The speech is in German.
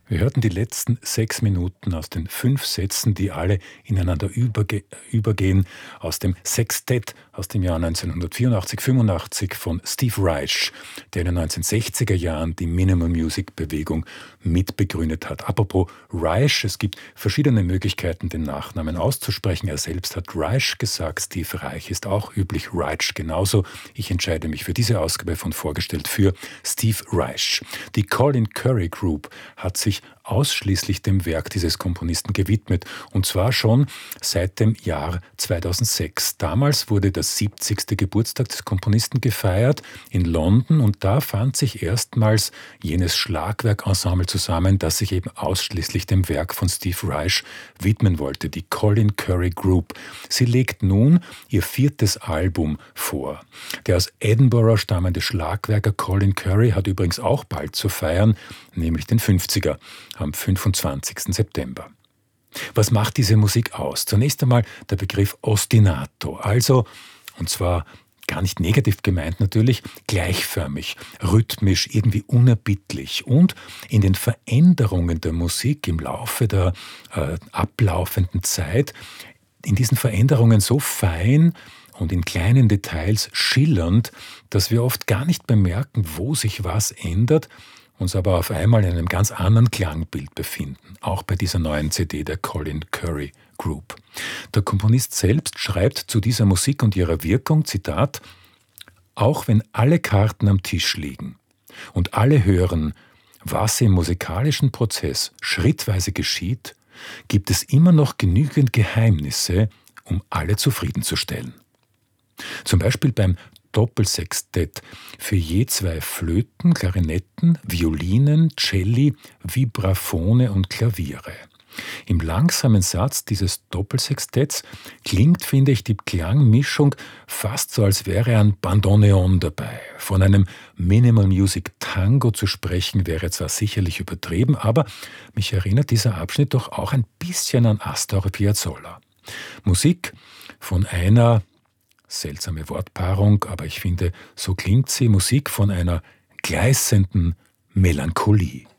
Wir hörten die letzten 6 Minuten aus den 5 Sätzen, die alle ineinander übergehen, aus dem Sextett aus dem Jahr 1984/85 von Steve Reich, der in den 1960er Jahren die Minimal Music Bewegung mitbegründet hat. Apropos Reich, es gibt verschiedene Möglichkeiten, den Nachnamen auszusprechen. Er selbst hat Reich gesagt, Steve Reich ist auch üblich, Reich genauso. Ich entscheide mich für diese Ausgabe von Vorgestellt für Steve Reich. Die Colin Currie Group hat sich ausschließlich dem Werk dieses Komponisten gewidmet, und zwar schon seit dem Jahr 2006. Damals wurde der 70. Geburtstag des Komponisten gefeiert in London, und da fand sich erstmals jenes Schlagwerkensemble zusammen, das sich eben ausschließlich dem Werk von Steve Reich widmen wollte, die Colin Currie Group. Sie legt nun ihr 4. Album vor. Der aus Edinburgh stammende Schlagwerker Colin Currie hat übrigens auch bald zu feiern, nämlich den 50er, am 25. September. Was macht diese Musik aus? Zunächst einmal der Begriff ostinato, also, und zwar gar nicht negativ gemeint natürlich, gleichförmig, rhythmisch, irgendwie unerbittlich, und in den Veränderungen der Musik im Laufe der ablaufenden Zeit, in diesen Veränderungen so fein und in kleinen Details schillernd, dass wir oft gar nicht bemerken, wo sich was ändert, uns aber auf einmal in einem ganz anderen Klangbild befinden, auch bei dieser neuen CD der Colin Currie Group. Der Komponist selbst schreibt zu dieser Musik und ihrer Wirkung, Zitat: „Auch wenn alle Karten am Tisch liegen und alle hören, was im musikalischen Prozess schrittweise geschieht, gibt es immer noch genügend Geheimnisse, um alle zufriedenzustellen." Zum Beispiel beim Doppelsextett für je 2 Flöten, Klarinetten, Violinen, Celli, Vibraphone und Klaviere. Im langsamen Satz dieses Doppelsextetts klingt, finde ich, die Klangmischung fast so, als wäre ein Bandoneon dabei. Von einem Minimal Music Tango zu sprechen, wäre zwar sicherlich übertrieben, aber mich erinnert dieser Abschnitt doch auch ein bisschen an Astor Piazzolla. Musik von einer, seltsame Wortpaarung, aber ich finde, so klingt sie, Musik von einer gleißenden Melancholie.